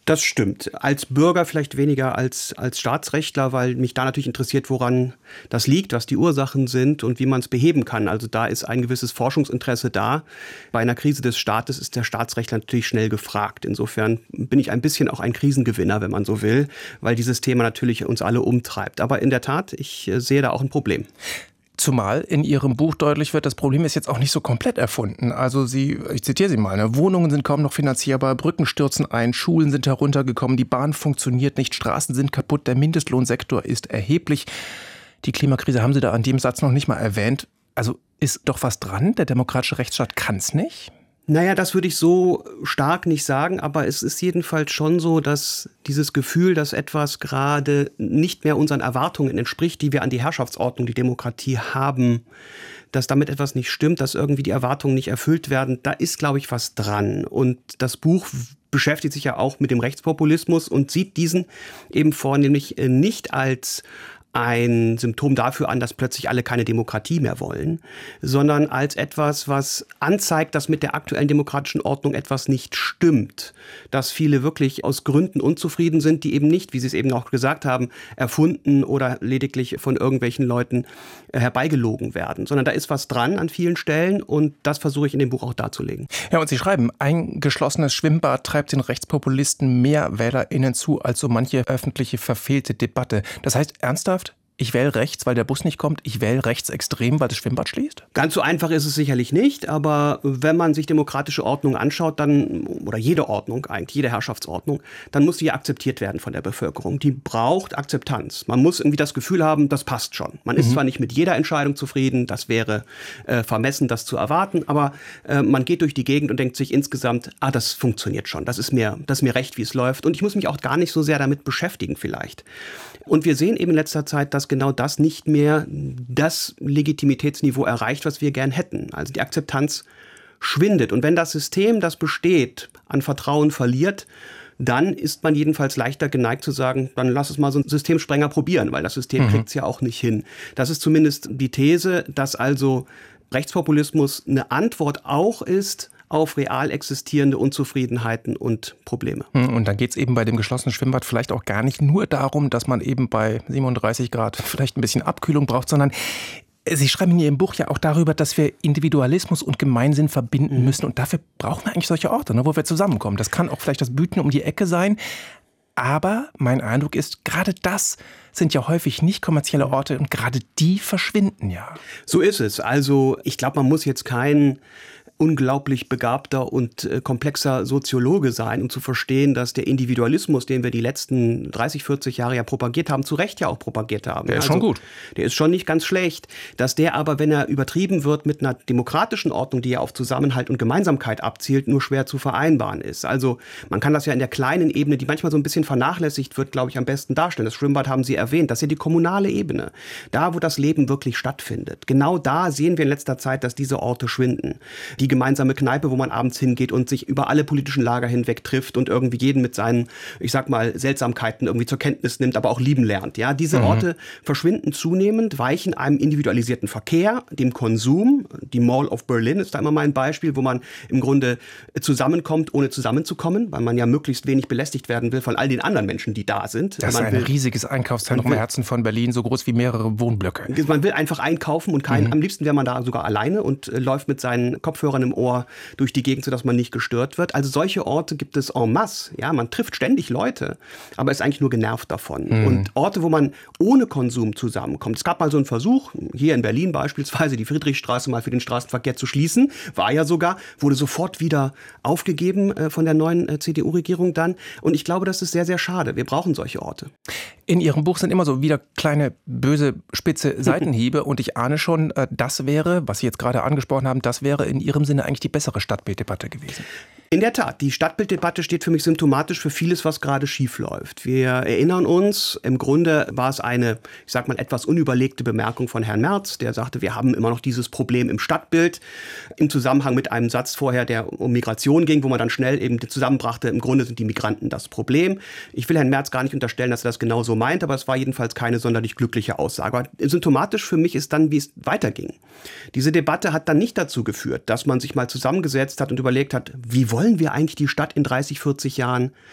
Das stimmt. Als Bürger vielleicht weniger als Staatsrechtler, weil mich da natürlich interessiert, woran das liegt, was die Ursachen sind und wie man es beheben kann. Also da ist ein gewisses Forschungsinteresse da. Bei einer Krise des Staates ist der Staatsrechtler natürlich schnell gefragt. Insofern bin ich ein bisschen auch ein Krisengewinner, wenn man so will, weil dieses Thema natürlich uns alle umtreibt. Aber in der Tat, ich sehe da auch ein Problem. Zumal in Ihrem Buch deutlich wird, das Problem ist jetzt auch nicht so komplett erfunden. Also ich zitiere Sie mal, Wohnungen sind kaum noch finanzierbar, Brücken stürzen ein, Schulen sind heruntergekommen, die Bahn funktioniert nicht, Straßen sind kaputt, der Mindestlohnsektor ist erheblich. Die Klimakrise haben Sie da an dem Satz noch nicht mal erwähnt. Also ist doch was dran, der demokratische Rechtsstaat kann es nicht? Naja, das würde ich so stark nicht sagen, aber es ist jedenfalls schon so, dass dieses Gefühl, dass etwas gerade nicht mehr unseren Erwartungen entspricht, die wir an die Herrschaftsordnung, die Demokratie haben, dass damit etwas nicht stimmt, dass irgendwie die Erwartungen nicht erfüllt werden, da ist, glaube ich, was dran. Und das Buch beschäftigt sich ja auch mit dem Rechtspopulismus und sieht diesen eben vornehmlich nicht als ein Symptom dafür an, dass plötzlich alle keine Demokratie mehr wollen, sondern als etwas, was anzeigt, dass mit der aktuellen demokratischen Ordnung etwas nicht stimmt. Dass viele wirklich aus Gründen unzufrieden sind, die eben nicht, wie Sie es eben auch gesagt haben, erfunden oder lediglich von irgendwelchen Leuten herbeigelogen werden. Sondern da ist was dran an vielen Stellen und das versuche ich in dem Buch auch darzulegen. Ja, und Sie schreiben, ein geschlossenes Schwimmbad treibt den Rechtspopulisten mehr WählerInnen zu als so manche öffentliche verfehlte Debatte. Das heißt ernsthaft, ich wähle rechts, weil der Bus nicht kommt. Ich wähle rechtsextrem, weil das Schwimmbad schließt? Ganz so einfach ist es sicherlich nicht. Aber wenn man sich demokratische Ordnung anschaut, dann, oder jede Ordnung eigentlich, jede Herrschaftsordnung, dann muss die akzeptiert werden von der Bevölkerung. Die braucht Akzeptanz. Man muss irgendwie das Gefühl haben, das passt schon. Man ist zwar nicht mit jeder Entscheidung zufrieden, das wäre vermessen, das zu erwarten, aber man geht durch die Gegend und denkt sich insgesamt, das funktioniert schon. Das ist mir recht, wie es läuft. Und ich muss mich auch gar nicht so sehr damit beschäftigen vielleicht. Und wir sehen eben in letzter Zeit, dass genau das nicht mehr das Legitimitätsniveau erreicht, was wir gern hätten. Also die Akzeptanz schwindet. Und wenn das System, das besteht, an Vertrauen verliert, dann ist man jedenfalls leichter geneigt zu sagen, dann lass es mal so ein Systemsprenger probieren, weil das System kriegt es ja auch nicht hin. Das ist zumindest die These, dass also Rechtspopulismus eine Antwort auch ist auf real existierende Unzufriedenheiten und Probleme. Und dann geht es eben bei dem geschlossenen Schwimmbad vielleicht auch gar nicht nur darum, dass man eben bei 37 Grad vielleicht ein bisschen Abkühlung braucht, sondern Sie schreiben in Ihrem Buch ja auch darüber, dass wir Individualismus und Gemeinsinn verbinden müssen. Und dafür brauchen wir eigentlich solche Orte, wo wir zusammenkommen. Das kann auch vielleicht das Büten um die Ecke sein. Aber mein Eindruck ist, gerade das sind ja häufig nicht kommerzielle Orte und gerade die verschwinden ja. So ist es. Also ich glaube, man muss jetzt kein unglaublich begabter und komplexer Soziologe sein, um zu verstehen, dass der Individualismus, den wir die letzten 30, 40 Jahre ja propagiert haben, zu Recht ja auch propagiert haben. Der ist schon gut. Der ist schon nicht ganz schlecht. Dass der aber, wenn er übertrieben wird mit einer demokratischen Ordnung, die ja auf Zusammenhalt und Gemeinsamkeit abzielt, nur schwer zu vereinbaren ist. Also man kann das ja in der kleinen Ebene, die manchmal so ein bisschen vernachlässigt wird, glaube ich, am besten darstellen. Das Schwimmbad haben Sie erwähnt. Das ist ja die kommunale Ebene. Da, wo das Leben wirklich stattfindet. Genau da sehen wir in letzter Zeit, dass diese Orte schwinden. Die gemeinsame Kneipe, wo man abends hingeht und sich über alle politischen Lager hinweg trifft und irgendwie jeden mit seinen, ich sag mal, Seltsamkeiten irgendwie zur Kenntnis nimmt, aber auch lieben lernt. Ja, diese Orte verschwinden zunehmend, weichen einem individualisierten Verkehr, dem Konsum. Die Mall of Berlin ist da immer mal ein Beispiel, wo man im Grunde zusammenkommt, ohne zusammenzukommen, weil man ja möglichst wenig belästigt werden will von all den anderen Menschen, die da sind. Das ist ein riesiges Einkaufszentrum im Herzen von Berlin, so groß wie mehrere Wohnblöcke. Man will einfach einkaufen und am liebsten wäre man da sogar alleine und läuft mit seinen Kopfhörern im Ohr durch die Gegend, sodass man nicht gestört wird. Also solche Orte gibt es en masse. Ja, man trifft ständig Leute, aber ist eigentlich nur genervt davon. Und Orte, wo man ohne Konsum zusammenkommt. Es gab mal so einen Versuch, hier in Berlin beispielsweise, die Friedrichstraße mal für den Straßenverkehr zu schließen. War ja sogar, wurde sofort wieder aufgegeben von der neuen CDU-Regierung dann. Und ich glaube, das ist sehr, sehr schade. Wir brauchen solche Orte. In Ihrem Buch sind immer so wieder kleine, böse, spitze Seitenhiebe. Und ich ahne schon, das wäre, was Sie jetzt gerade angesprochen haben, das wäre in Ihrem Sinne eigentlich die bessere Stadtbilddebatte gewesen. In der Tat, die Stadtbilddebatte steht für mich symptomatisch für vieles, was gerade schief läuft. Wir erinnern uns, im Grunde war es eine, ich sag mal, etwas unüberlegte Bemerkung von Herrn Merz, der sagte, wir haben immer noch dieses Problem im Stadtbild, im Zusammenhang mit einem Satz vorher, der um Migration ging, wo man dann schnell eben zusammenbrachte, im Grunde sind die Migranten das Problem. Ich will Herrn Merz gar nicht unterstellen, dass er das genau so meint, aber es war jedenfalls keine sonderlich glückliche Aussage. Aber symptomatisch für mich ist dann, wie es weiterging. Diese Debatte hat dann nicht dazu geführt, dass man sich mal zusammengesetzt hat und überlegt hat, wie wollen wir eigentlich die Stadt in 30, 40 Jahren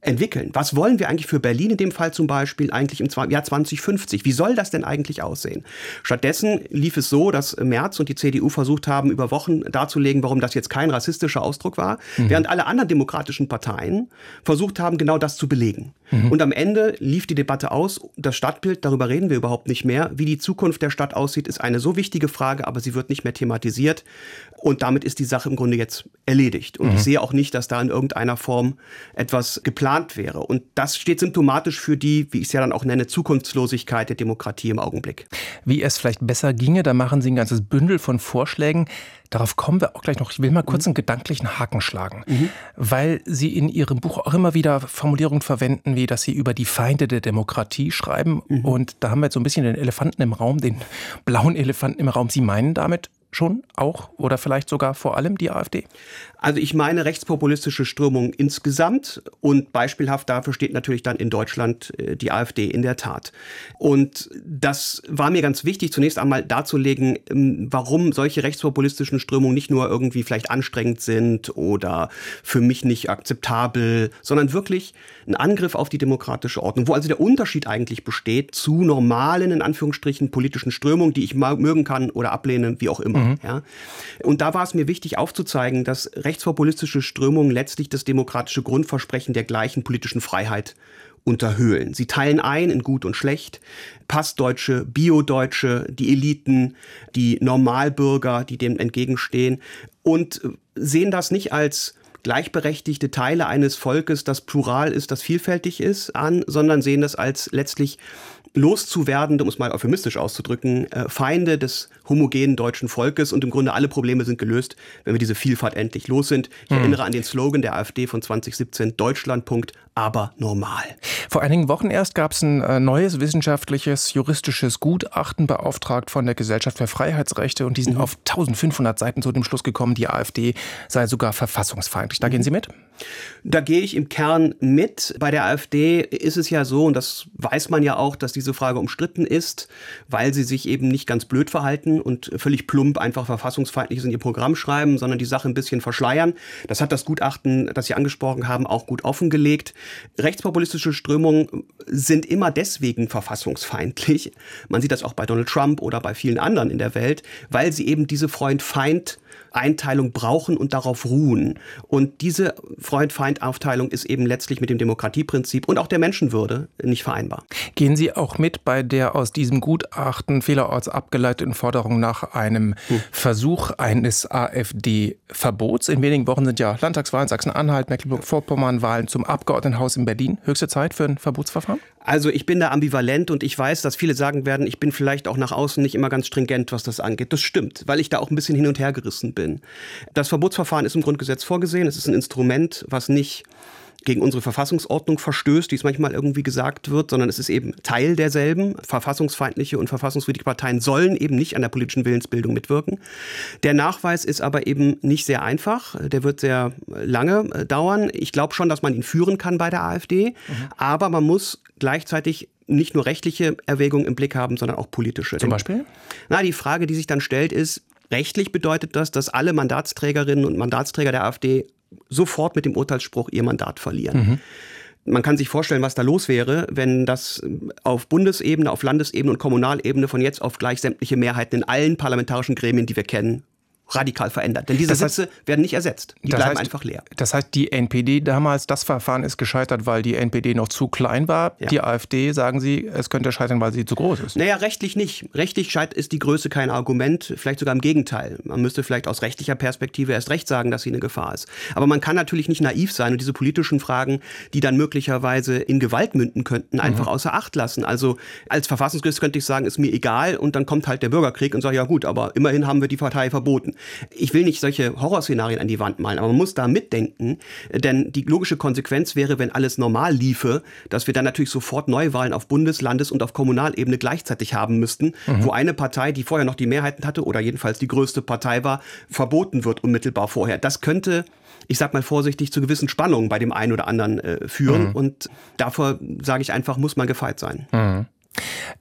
entwickeln. Was wollen wir eigentlich für Berlin in dem Fall zum Beispiel eigentlich im Jahr 2050? Wie soll das denn eigentlich aussehen? Stattdessen lief es so, dass Merz und die CDU versucht haben, über Wochen darzulegen, warum das jetzt kein rassistischer Ausdruck war, während alle anderen demokratischen Parteien versucht haben, genau das zu belegen. Und am Ende lief die Debatte aus, das Stadtbild, darüber reden wir überhaupt nicht mehr. Wie die Zukunft der Stadt aussieht, ist eine so wichtige Frage, aber sie wird nicht mehr thematisiert. Und damit ist die Sache im Grunde jetzt erledigt. Und ich sehe auch nicht, dass da in irgendeiner Form etwas geplant wäre. Und das steht symptomatisch für die, wie ich es ja dann auch nenne, Zukunftslosigkeit der Demokratie im Augenblick. Wie es vielleicht besser ginge, da machen Sie ein ganzes Bündel von Vorschlägen. Darauf kommen wir auch gleich noch. Ich will mal kurz einen gedanklichen Haken schlagen, weil Sie in Ihrem Buch auch immer wieder Formulierungen verwenden, wie dass Sie über die Feinde der Demokratie schreiben. Und da haben wir jetzt so ein bisschen den Elefanten im Raum, den blauen Elefanten im Raum. Sie meinen damit schon auch oder vielleicht sogar vor allem die AfD? Also ich meine rechtspopulistische Strömungen insgesamt und beispielhaft dafür steht natürlich dann in Deutschland die AfD in der Tat. Und das war mir ganz wichtig, zunächst einmal darzulegen, warum solche rechtspopulistischen Strömungen nicht nur irgendwie vielleicht anstrengend sind oder für mich nicht akzeptabel, sondern wirklich ein Angriff auf die demokratische Ordnung, wo also der Unterschied eigentlich besteht zu normalen, in Anführungsstrichen, politischen Strömungen, die ich mögen kann oder ablehne, wie auch immer. Ja. Und da war es mir wichtig aufzuzeigen, dass rechtspopulistische Strömungen letztlich das demokratische Grundversprechen der gleichen politischen Freiheit unterhöhlen. Sie teilen ein in Gut und Schlecht, Passdeutsche, Biodeutsche, die Eliten, die Normalbürger, die dem entgegenstehen und sehen das nicht als gleichberechtigte Teile eines Volkes, das plural ist, das vielfältig ist, an, sondern sehen das als letztlich loszuwerdende, um es mal euphemistisch auszudrücken, Feinde des homogenen deutschen Volkes und im Grunde alle Probleme sind gelöst, wenn wir diese Vielfalt endlich los sind. Ich erinnere an den Slogan der AfD von 2017, Deutschland, aber normal. Vor einigen Wochen erst gab es ein neues wissenschaftliches, juristisches Gutachten beauftragt von der Gesellschaft für Freiheitsrechte und die sind auf 1500 Seiten zu dem Schluss gekommen, die AfD sei sogar verfassungsfeindlich. Da gehen Sie mit? Da gehe ich im Kern mit. Bei der AfD ist es ja so, und das weiß man ja auch, dass diese Frage umstritten ist, weil sie sich eben nicht ganz blöd verhalten und völlig plump einfach verfassungsfeindliches in ihr Programm schreiben, sondern die Sache ein bisschen verschleiern. Das hat das Gutachten, das Sie angesprochen haben, auch gut offengelegt. Rechtspopulistische Strömungen sind immer deswegen verfassungsfeindlich. Man sieht das auch bei Donald Trump oder bei vielen anderen in der Welt, weil sie eben diese Freund-Feind-Einteilung brauchen und darauf ruhen. Und diese Freund-Feind-Aufteilung ist eben letztlich mit dem Demokratieprinzip und auch der Menschenwürde nicht vereinbar. Gehen Sie auch mit bei der aus diesem Gutachten vielerorts abgeleiteten Forderung nach einem Versuch eines AfD-Verbots? In wenigen Wochen sind ja Landtagswahlen, Sachsen-Anhalt, Mecklenburg-Vorpommern, Wahlen zum Abgeordnetenhaus in Berlin. Höchste Zeit für ein Verbotsverfahren? Also ich bin da ambivalent und ich weiß, dass viele sagen werden, ich bin vielleicht auch nach außen nicht immer ganz stringent, was das angeht. Das stimmt, weil ich da auch ein bisschen hin und her gerissen bin. Das Verbotsverfahren ist im Grundgesetz vorgesehen. Es ist ein Instrument, was nicht gegen unsere Verfassungsordnung verstößt, wie es manchmal irgendwie gesagt wird, sondern es ist eben Teil derselben. Verfassungsfeindliche und verfassungswidrige Parteien sollen eben nicht an der politischen Willensbildung mitwirken. Der Nachweis ist aber eben nicht sehr einfach. Der wird sehr lange dauern. Ich glaube schon, dass man ihn führen kann bei der AfD, aber man muss gleichzeitig nicht nur rechtliche Erwägungen im Blick haben, sondern auch politische. Zum Beispiel? Die Frage, die sich dann stellt, ist, rechtlich bedeutet das, dass alle Mandatsträgerinnen und Mandatsträger der AfD sofort mit dem Urteilsspruch ihr Mandat verlieren. Man kann sich vorstellen, was da los wäre, wenn das auf Bundesebene, auf Landesebene und Kommunalebene von jetzt auf gleich sämtliche Mehrheiten in allen parlamentarischen Gremien, die wir kennen, radikal verändert. Denn diese Sätze werden nicht ersetzt. Die bleiben einfach leer. Das heißt, die NPD damals, das Verfahren ist gescheitert, weil die NPD noch zu klein war. Ja. Die AfD, sagen Sie, es könnte scheitern, weil sie zu groß ist. Rechtlich nicht. Rechtlich ist die Größe kein Argument. Vielleicht sogar im Gegenteil. Man müsste vielleicht aus rechtlicher Perspektive erst recht sagen, dass sie eine Gefahr ist. Aber man kann natürlich nicht naiv sein und diese politischen Fragen, die dann möglicherweise in Gewalt münden könnten, einfach außer Acht lassen. Also als Verfassungsgericht könnte ich sagen, ist mir egal und dann kommt halt der Bürgerkrieg und sagt, ja gut, aber immerhin haben wir die Partei verboten. Ich will nicht solche Horrorszenarien an die Wand malen, aber man muss da mitdenken, denn die logische Konsequenz wäre, wenn alles normal liefe, dass wir dann natürlich sofort Neuwahlen auf Bundes-, Landes- und auf Kommunalebene gleichzeitig haben müssten, wo eine Partei, die vorher noch die Mehrheiten hatte oder jedenfalls die größte Partei war, verboten wird unmittelbar vorher. Das könnte, ich sag mal vorsichtig, zu gewissen Spannungen bei dem einen oder anderen führen und davor, sage ich einfach, muss man gefeit sein.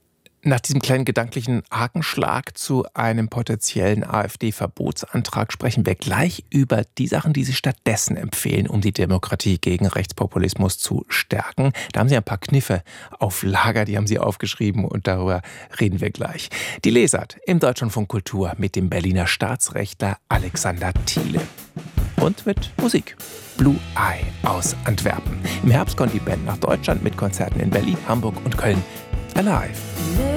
Nach diesem kleinen gedanklichen Hakenschlag zu einem potenziellen AfD-Verbotsantrag sprechen wir gleich über die Sachen, die Sie stattdessen empfehlen, um die Demokratie gegen Rechtspopulismus zu stärken. Da haben Sie ein paar Kniffe auf Lager, die haben Sie aufgeschrieben und darüber reden wir gleich. Die Lesart im Deutschlandfunk Kultur mit dem Berliner Staatsrechtler Alexander Thiele. Und mit Musik. Blue Eye aus Antwerpen. Im Herbst kommt die Band nach Deutschland mit Konzerten in Berlin, Hamburg und Köln. Alive.